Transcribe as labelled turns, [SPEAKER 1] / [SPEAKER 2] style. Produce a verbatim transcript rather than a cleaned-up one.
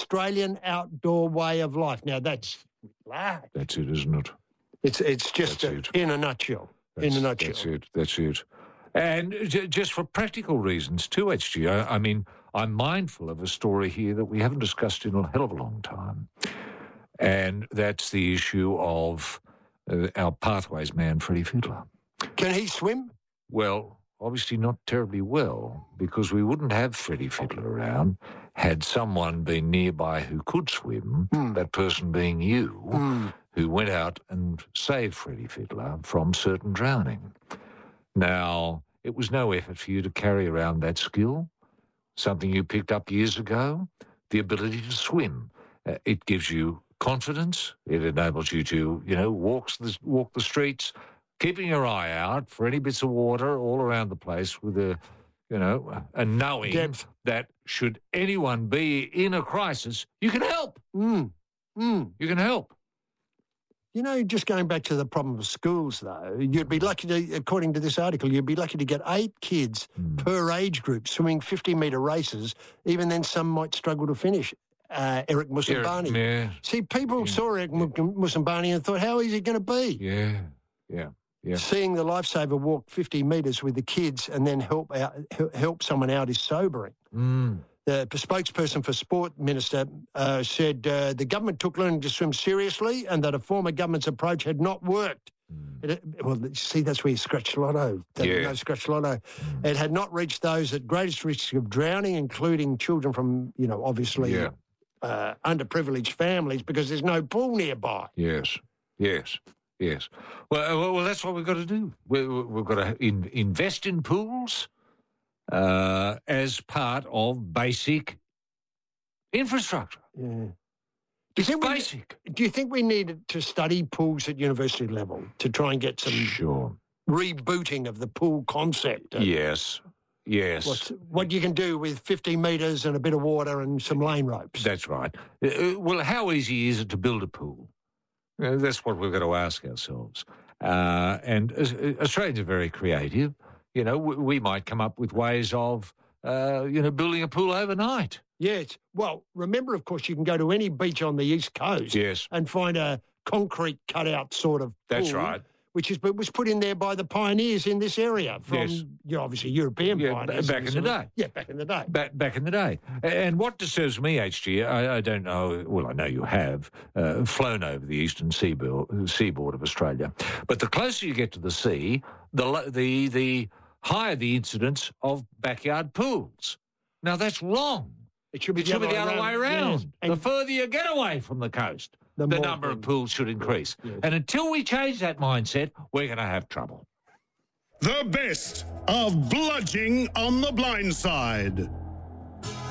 [SPEAKER 1] Australian outdoor way of life. Now, that's large.
[SPEAKER 2] That's it, isn't it?
[SPEAKER 1] It's it's just a,
[SPEAKER 2] it.
[SPEAKER 1] in a nutshell.
[SPEAKER 2] That's,
[SPEAKER 1] in a nutshell.
[SPEAKER 2] That's it. That's it. And j- just for practical reasons too, H G, I, I mean, I'm mindful of a story here that we haven't discussed in a hell of a long time. And that's the issue of uh, our Pathways man, Freddie Fiddler.
[SPEAKER 1] Can he swim?
[SPEAKER 2] Well, obviously not terribly well, because we wouldn't have Freddie Fiddler around had someone been nearby who could swim, mm. that person being you, mm. who went out and saved Freddie Fiddler from certain drowning. Now, it was no effort for you to carry around that skill, something you picked up years ago, the ability to swim. Uh, it gives you confidence. It enables you to, you know, walk the, walk the streets, keeping your eye out for any bits of water all around the place with a, you know, a knowing
[SPEAKER 1] Depth.
[SPEAKER 2] that should anyone be in a crisis, you can help.
[SPEAKER 1] Mm. Mm.
[SPEAKER 2] You can help.
[SPEAKER 1] You know, just going back to the problem of schools, though, you'd be lucky to, according to this article, you'd be lucky to get eight kids mm. per age group swimming fifty-metre races. Even then, some might struggle to finish. Uh, Eric Musambani.
[SPEAKER 2] Yeah.
[SPEAKER 1] See, people
[SPEAKER 2] yeah.
[SPEAKER 1] saw Eric Musambani and thought, how easy it going to be?
[SPEAKER 2] Yeah, yeah, yeah.
[SPEAKER 1] Seeing the lifesaver walk fifty metres with the kids and then help out, help someone out is sobering.
[SPEAKER 2] Mm.
[SPEAKER 1] The spokesperson for Sport Minister uh, said uh, the government took learning to swim seriously and that a former government's approach had not worked. Mm. It, well, see, that's where you scratch lotto.
[SPEAKER 2] Yeah.
[SPEAKER 1] No scratch lotto.
[SPEAKER 2] Mm.
[SPEAKER 1] It had not reached those at greatest risk of drowning, including children from, you know, obviously
[SPEAKER 2] yeah.
[SPEAKER 1] uh, underprivileged families because there's no pool nearby.
[SPEAKER 2] Yes, yes, yes. Well, well, well that's what we've got to do. We, we've got to in, invest in pools. Uh, as part of basic infrastructure.
[SPEAKER 1] Yeah. Do you
[SPEAKER 2] it's
[SPEAKER 1] think
[SPEAKER 2] basic.
[SPEAKER 1] We, do you think we need to study pools at university level to try and get some
[SPEAKER 2] sure.
[SPEAKER 1] rebooting of the pool concept?
[SPEAKER 2] Yes, yes.
[SPEAKER 1] What's, what you can do with fifty metres and a bit of water and some lane ropes.
[SPEAKER 2] That's right. Uh, well, how easy is it to build a pool? Uh, that's what we've got to ask ourselves. Uh, and uh, Australians are very creative. You know, we might come up with ways of, uh, you know, building a pool overnight.
[SPEAKER 1] Yes. Well, remember, of course, you can go to any beach on the East Coast
[SPEAKER 2] yes.
[SPEAKER 1] and find a concrete cutout sort of pool.
[SPEAKER 2] That's right.
[SPEAKER 1] Which is, was put in there by the pioneers in this area from,
[SPEAKER 2] yes.
[SPEAKER 1] you know, obviously, European
[SPEAKER 2] yeah,
[SPEAKER 1] pioneers.
[SPEAKER 2] Back in the day.
[SPEAKER 1] Yeah, back in the day.
[SPEAKER 2] Back, back in the day. And what disturbs me, H G, I, I don't know, well, I know you have uh, flown over the eastern seaboard, seaboard of Australia, but the closer you get to the sea, the the the... higher the incidence of backyard pools. Now, that's wrong.
[SPEAKER 1] It should be,
[SPEAKER 2] it
[SPEAKER 1] the,
[SPEAKER 2] should
[SPEAKER 1] other
[SPEAKER 2] be the other way around.
[SPEAKER 1] Yes.
[SPEAKER 2] The further you get away from the coast, the, the number of pools should increase.
[SPEAKER 1] Yes.
[SPEAKER 2] And until we change that mindset, we're going to have trouble.
[SPEAKER 3] The best of Bludging on the Blind Side.